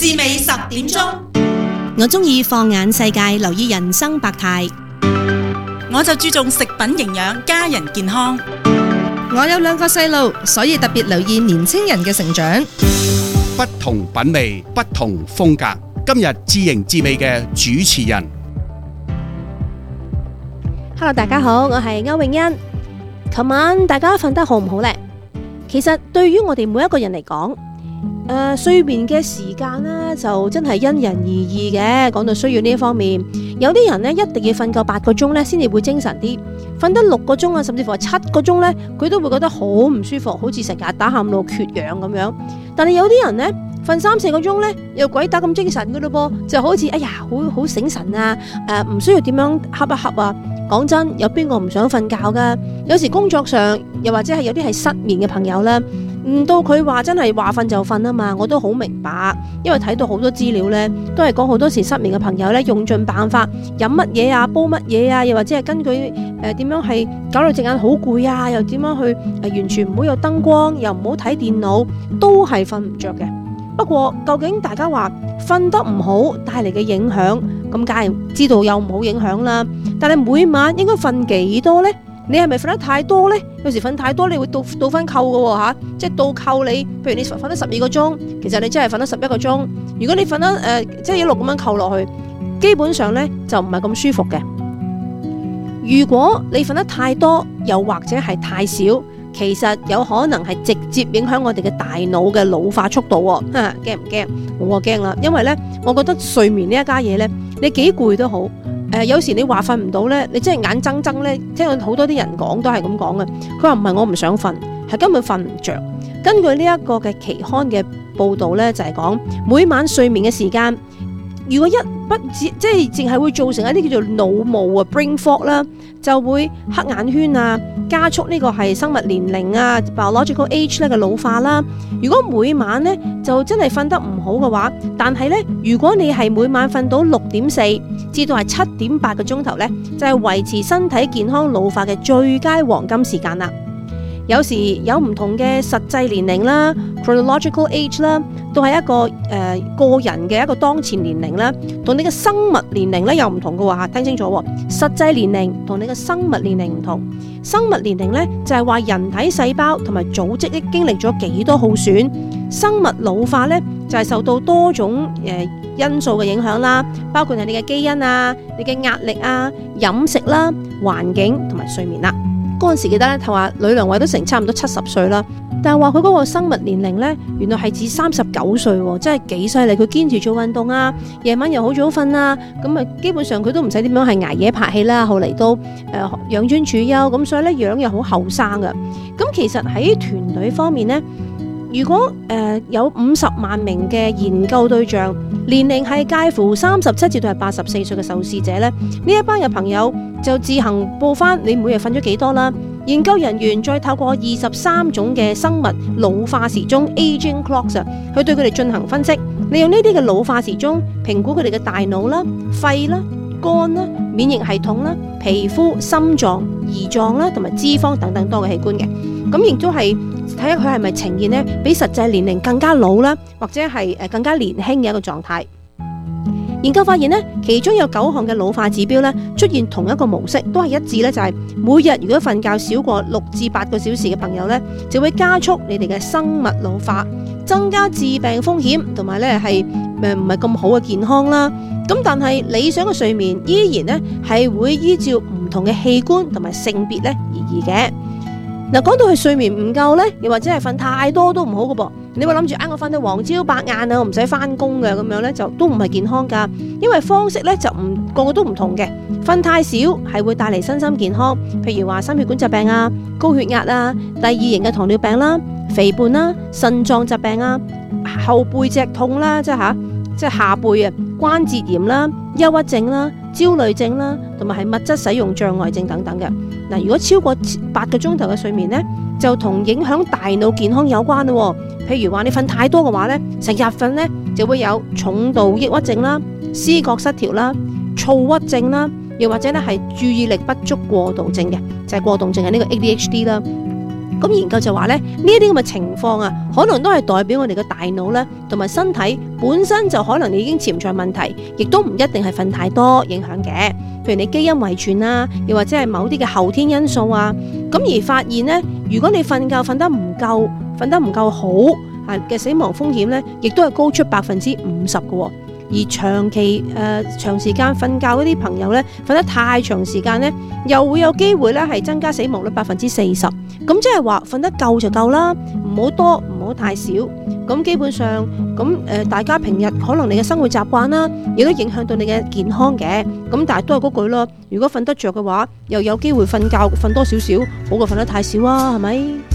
至尾10點鐘， 我鍾意放眼世界，留意人生百態。 我就注重食品營養，家人健康。 我有2個細路，所以特別留意年青人嘅成長。 不同品味，不同風格。今日知型知味嘅主持人。 Hello， 大家好，我係歐詠欣。琴晚大家瞓得好唔好呢？其實對於我哋每一個人嚟講，睡眠嘅時間呢，就真係因人而異嘅。講到需要呢一方面，有啲人呢，一定要瞓夠8個鐘呢先至會精神啲，瞓得6個鐘啊，甚至乎係7個鐘呢，佢都會覺得好唔舒服，好似成日打喊路缺氧咁樣。但係有啲人呢，瞓3、4個鐘呢，又鬼打咁精神噶咯噃，就好似哎呀好醒神啊，唔需要點樣瞌一瞌啊。講真，有邊個唔想瞓覺噶？有時工作上，又或者係有啲係失眠嘅朋友呢，唔到佢話真係話瞓就瞓啊嘛，我都好明白，因為睇到好多資料呢，都係講好多時失眠嘅朋友呢，用盡辦法飲乜嘢啊，煲乜嘢啊，又或者係根據點樣係搞到隻眼好攰啊，又點樣去完全唔好有燈光，又唔好睇電腦，都係瞓唔着嘅。不過究竟大家話瞓得唔好帶嚟嘅影響，咁梗係知道有唔好影響啦。但係每晚應該瞓幾多呢？你係咪瞓得太多呢？有時瞓太多你會倒翻扣嘅吓，即係倒扣你。譬如你瞓得12個鐘，其實你真係瞓得11個鐘。如果你瞓得即係一路咁樣扣落去，基本上呢就唔係咁舒服嘅。如果你瞓得太多，又或者係太少，其實有可能係直接影響我哋嘅大腦嘅老化速度。驚唔驚？我驚啦，因為呢，我覺得睡眠呢一家嘢呢，你幾攰都好，有時你話瞓唔到呢，你真係眼睜睜呢，聽到好多啲人講都係咁講嘅。佢話唔係我唔想瞓，係根本瞓唔着。根據呢一個嘅期刊嘅報道呢，就係講每晚睡眠嘅時間，如果即係淨係會造成一啲叫做腦霧啊 brain fog 啦，就會黑眼圈啊，加速呢個係生物年齡啊 biological age 咧嘅老化啦。如果每晚呢就真係瞓得唔好嘅話，但係呢，如果你係每晚瞓到6.4至到係7.8個鐘頭呢，就係維持身體健康老化嘅最佳黃金時間啦。有時有唔同嘅實際年齡啦 chronological age 啦，都係一個個人嘅一個當前年齡啦，同你嘅生物年齡咧又唔同嘅喎嚇，聽清楚喎。實際年齡同你嘅生物年齡唔同。生物年齡咧就係話人體細胞同埋組織經歷咗幾多耗損，生物老化咧就係受到多種因素嘅影響啦，包括係你嘅基因啊、你嘅壓力啊、飲食啦、環境同埋睡眠啦。嗰陣時記得咧，佢話呂良偉都成差唔多70歲啦，但係話佢嗰個生物年齡咧，原來係指39歲喎，真係幾犀利！佢堅持做運動啊，夜晚又好早瞓啊，咁啊基本上佢都唔使點樣係捱夜拍戲啦。後嚟都養尊處優，咁所以咧樣又好後生㗎。咁其實喺團隊方面咧，如果有50萬名嘅研究對象，年齡係介乎37至到84歲嘅受試者咧，呢一班嘅朋友就自行報翻你每日瞓咗幾多啦。研究人員再透過23種嘅生物老化時鐘 aging clocks 去對佢哋進行分析，利用呢啲嘅老化時鐘評估佢哋嘅大腦啦、肺啦、肝啦、免疫系統啦、皮膚、心臟、胰臟啦同埋脂肪等等多嘅器官嘅。咁亦都係睇下佢係咪呈現呢比實際年齡更加老啦，或者係更加年輕嘅一個狀態。研究發現呢，其中有9項嘅老化指標呢出現同一個模式，都係一致呢，就係每日如果瞓覺少過6至8個小時嘅朋友呢，就會加速你哋嘅生物老化，增加致病風險，同埋呢係唔係咁好嘅健康啦。咁但係理想嘅睡眠依然呢係會依照唔同嘅器官同埋性別呢而異嘅。嗱，講到係睡眠唔夠呢，又或者係瞓太多都唔好嘅噃。你會諗住我瞓到黃朝白晏啊，我唔使翻工嘅咁樣呢，就都唔係健康噶。因為方式呢就個個都唔同嘅。瞓太少係會帶嚟身心健康，譬如話心血管疾病啊、高血壓啊、第2型嘅糖尿病啦、肥胖啦、腎臟疾病啊、後背脊痛啦，即係下背啊、關節炎啦、憂鬱症啦、焦慮症啦，同埋係物質使用障礙症等等嘅。嗱，如果超過8個鐘頭嘅睡眠呢，就同影響大腦健康有關咯。譬如話你瞓太多嘅話呢，成日瞓呢就會有重度抑鬱症啦、思覺失調啦、躁鬱症啦，又或者呢係注意力不足過動症嘅，就係過動症係呢個 ADHD 啦。 咁研究就話咧，呢一啲咁嘅情況啊，可能都係代表我哋嘅大腦咧同埋身體本身就可能你已經潛在問題，亦都唔一定係瞓太多影響嘅。譬如你基因遺傳啊，又或者係某啲嘅後天因素啊，咁而發現呢，如果你瞓覺瞓得唔夠好，嘅死亡風險呢，亦都係高出50%嘅。而長時間瞓覺嗰啲朋友呢，瞓得太長時間呢，又會有機會呢係增加死亡率40%。咁即係話瞓得夠就夠啦，唔好多，唔好太少。咁基本上，大家平日可能你嘅生活習慣啦，亦都影響到你嘅健康嘅。咁但係都係嗰句咯，如果瞓得着嘅話，又有機會瞓覺瞓多少少，好過瞓得太少啊，係咪？